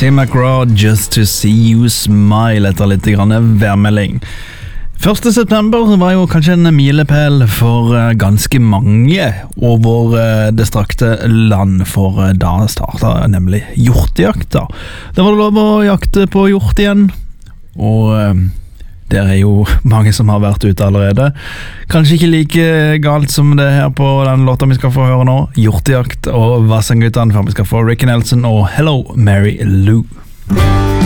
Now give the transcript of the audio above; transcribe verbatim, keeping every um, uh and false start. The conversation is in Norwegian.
Tim McGraw, Just to See You Smile, etter litt grann værmelding. første september var jo kanskje en milepæl for ganske mange over det strakte land, for da startet nemlig hjortejakta. Det var lov å jakte på hjort igjen, og det er jo mange som har vært ute allerede. Kanskje ikke like galt som det her på den låta vi skal få høre nå. Hjortejakt og Vassendgutane, for vi skal få Ricky Nelson og Hello Mary Lou.